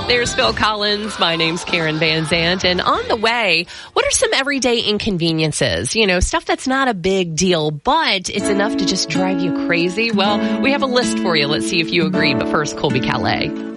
There's Phil Collins. My name's Karen Van Zant. And on the way, what are some everyday inconveniences? You know, stuff that's not a big deal, but it's enough to just drive you crazy. Well, we have a list for you. Let's see if you agree. But first, Colby Calais.